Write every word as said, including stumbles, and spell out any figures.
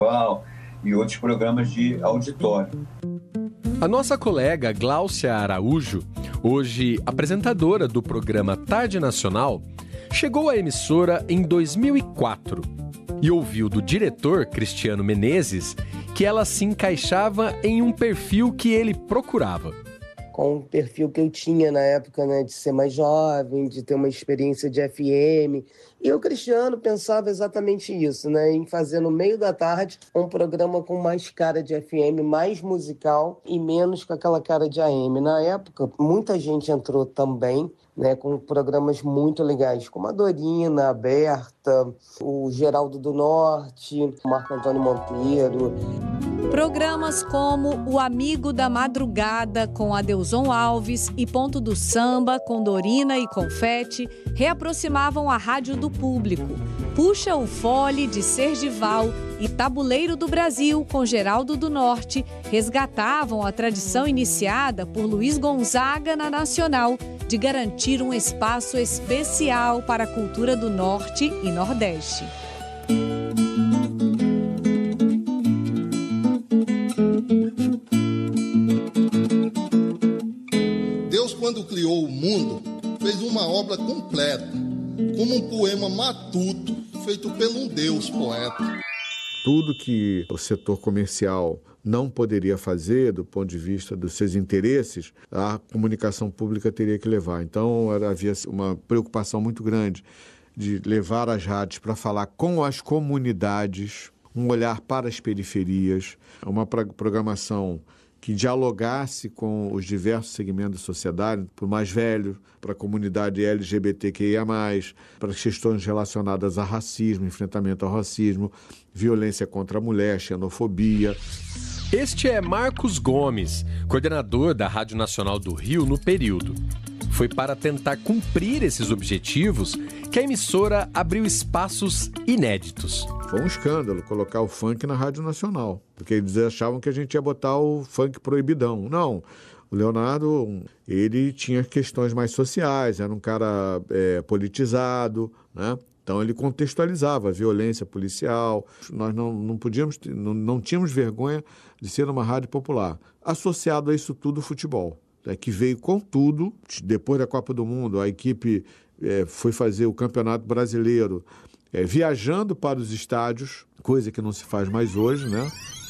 e outros programas de auditório. A nossa colega Gláucia Araújo, hoje apresentadora do programa Tarde Nacional, chegou à emissora em dois mil e quatro e ouviu do diretor Cristiano Menezes que ela se encaixava em um perfil que ele procurava. Com o perfil que eu tinha na época, né, de ser mais jovem, de ter uma experiência de F M. E o Cristiano pensava exatamente isso, né, em fazer no meio da tarde um programa com mais cara de F M, mais musical e menos com aquela cara de A M. Na época, muita gente entrou também, né, com programas muito legais, como a Dorina, a Berta, o Geraldo do Norte, o Marco Antônio Monteiro. Programas como O Amigo da Madrugada, com Adelson Alves, e Ponto do Samba, com Dorina e Confete, reaproximavam a rádio do público. Puxa o Fole, de Sergival, e Tabuleiro do Brasil, com Geraldo do Norte, resgatavam a tradição iniciada por Luiz Gonzaga na Nacional, de garantir um espaço especial para a cultura do Norte e Nordeste. Quando criou o mundo, fez uma obra completa, como um poema matuto feito por um Deus poeta. Tudo que o setor comercial não poderia fazer do ponto de vista dos seus interesses, a comunicação pública teria que levar. Então havia uma preocupação muito grande de levar as rádios para falar com as comunidades, um olhar para as periferias, uma programação que dialogasse com os diversos segmentos da sociedade, para o mais velho, para a comunidade L G B T Q I A mais, para as questões relacionadas a racismo, enfrentamento ao racismo, violência contra a mulher, xenofobia. Este é Marcos Gomes, coordenador da Rádio Nacional do Rio no período. Foi para tentar cumprir esses objetivos que a emissora abriu espaços inéditos. Foi um escândalo colocar o funk na Rádio Nacional, porque eles achavam que a gente ia botar o funk proibidão. Não, o Leonardo, ele tinha questões mais sociais, era um cara é, politizado, né? Então ele contextualizava a violência policial. Nós não, não podíamos, não, não tínhamos vergonha de ser uma rádio popular. Associado a isso tudo, o futebol. É, que veio com tudo. Depois da Copa do Mundo, a equipe é, foi fazer o Campeonato Brasileiro é, viajando para os estádios, coisa que não se faz mais hoje, né?